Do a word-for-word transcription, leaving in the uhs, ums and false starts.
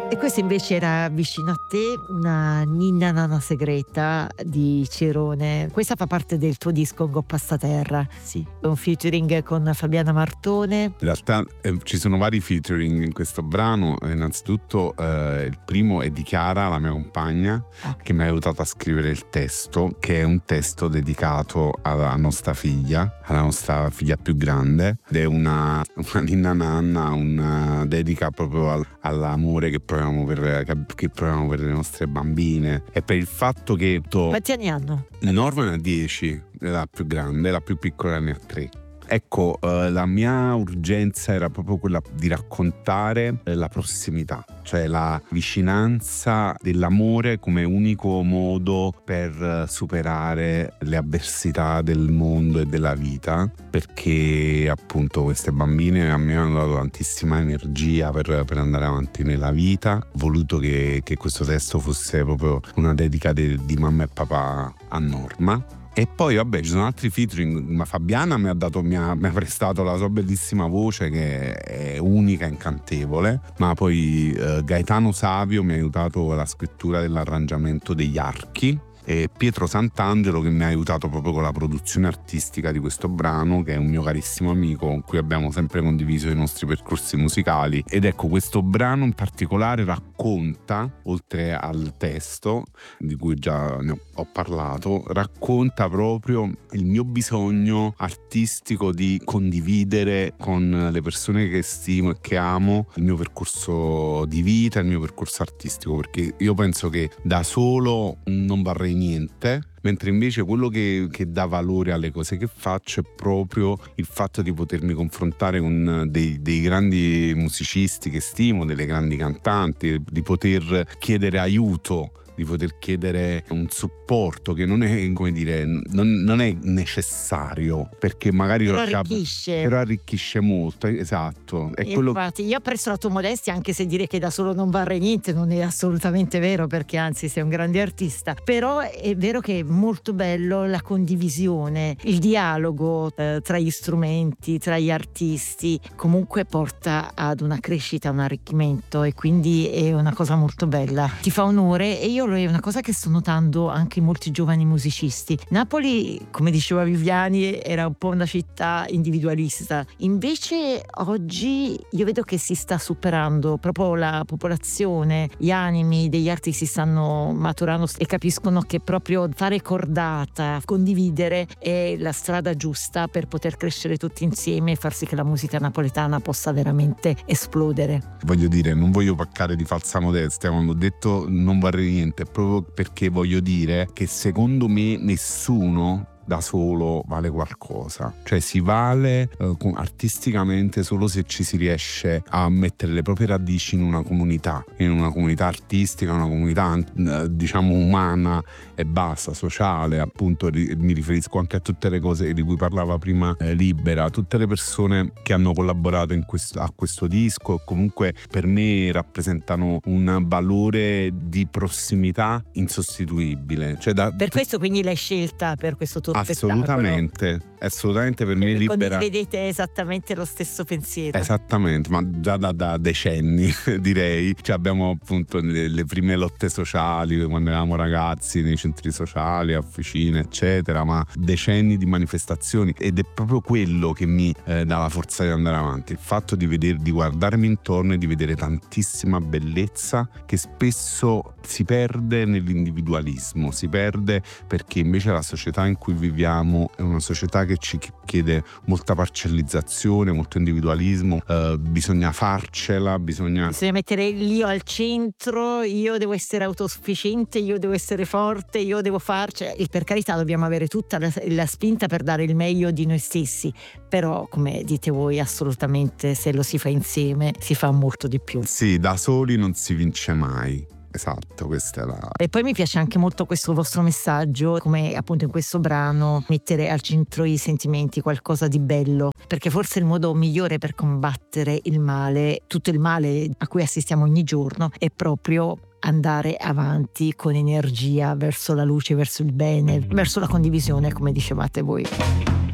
E questa invece era Vicino a te, una ninna nana segreta di Cirone. Questa fa parte del tuo disco Goppa sta terra. Sì. Un featuring con Fabiana Martone. In realtà eh, ci sono vari featuring in questo brano. Innanzitutto eh, il primo è di Chiara, la mia compagna, Okay. che mi ha aiutato a scrivere il testo, che è un testo dedicato alla nostra figlia, alla nostra figlia più grande, ed è una, una ninna nanna, una dedica proprio al, all'amore che proviamo per, che proviamo per le nostre bambine e per il fatto che to, Quanti anni hanno? Norma ne ha dieci, la più grande, la più piccola ne ha tre. Ecco, eh, la mia urgenza era proprio quella di raccontare eh, la prossimità, cioè la vicinanza dell'amore come unico modo per eh, superare le avversità del mondo e della vita, perché appunto queste bambine a me hanno dato tantissima energia per, per andare avanti nella vita. Ho voluto che, che questo testo fosse proprio una dedica de, di mamma e papà a Norma. E poi vabbè ci sono altri featuring, ma Fabiana mi ha, dato, mi, ha, mi ha prestato la sua bellissima voce che è unica, incantevole, ma poi eh, Gaetano Savio mi ha aiutato alla scrittura dell'arrangiamento degli archi, e Pietro Sant'Angelo che mi ha aiutato proprio con la produzione artistica di questo brano, che è un mio carissimo amico con cui abbiamo sempre condiviso i nostri percorsi musicali. Ed ecco, questo brano in particolare racconta, oltre al testo di cui già ne ho, ho parlato, racconta proprio il mio bisogno artistico di condividere con le persone che stimo e che amo il mio percorso di vita, il mio percorso artistico, perché io penso che da solo non varrei niente, mentre invece quello che, che dà valore alle cose che faccio è proprio il fatto di potermi confrontare con dei, dei grandi musicisti che stimo, delle grandi cantanti, di poter chiedere aiuto, di poter chiedere un supporto che non è, come dire, non, non è necessario, perché magari Però lo- arricchisce. però arricchisce molto, esatto. È quello. Infatti io apprezzo la tua modestia, anche se dire che da solo non varre niente non è assolutamente vero, perché anzi sei un grande artista. Però è vero che è molto bello la condivisione, il dialogo eh, tra gli strumenti, tra gli artisti, comunque porta ad una crescita, un arricchimento, e quindi è una cosa molto bella, ti fa onore. E io è una cosa che sto notando anche in molti giovani musicisti. Napoli, come diceva Viviani, era un po' una città individualista, invece oggi io vedo che si sta superando proprio la popolazione, gli animi degli artisti stanno maturando e capiscono che proprio fare cordata, condividere è la strada giusta per poter crescere tutti insieme e far sì che la musica napoletana possa veramente esplodere. Voglio dire, non voglio paccare di falsa modestia quando ho detto non varrei niente, proprio perché voglio dire che secondo me nessuno da solo vale qualcosa, cioè si vale eh, artisticamente solo se ci si riesce a mettere le proprie radici in una comunità, in una comunità artistica, una comunità eh, diciamo umana e basta, sociale, appunto ri- mi riferisco anche a tutte le cose di cui parlava prima eh, Libera, tutte le persone che hanno collaborato in questo, a questo disco, comunque per me rappresentano un valore di prossimità insostituibile, cioè da, Per questo quindi l'hai scelta per questo tuo assolutamente, assolutamente per me Libera. Condividete esattamente lo stesso pensiero. Esattamente, ma già da, da decenni direi, cioè abbiamo appunto le, le prime lotte sociali quando eravamo ragazzi nei centri sociali, a officine eccetera, ma decenni di manifestazioni, ed è proprio quello che mi eh, dà la forza di andare avanti, il fatto di vedere, di guardarmi intorno e di vedere tantissima bellezza che spesso si perde nell'individualismo, si perde perché invece la società in cui viviamo è una società che ci chiede molta parcellizzazione, molto individualismo, eh, bisogna farcela, bisogna... bisogna mettere l'io al centro, io devo essere autosufficiente, io devo essere forte, io devo farcela, e per carità dobbiamo avere tutta la, la spinta per dare il meglio di noi stessi, però come dite voi assolutamente se lo si fa insieme si fa molto di più. Sì, da soli non si vince mai. Esatto, questa è la... E poi mi piace anche molto questo vostro messaggio, come appunto in questo brano, mettere al centro i sentimenti, qualcosa di bello, perché forse il modo migliore per combattere il male, tutto il male a cui assistiamo ogni giorno, è proprio andare avanti con energia verso la luce, verso il bene, verso la condivisione, come dicevate voi.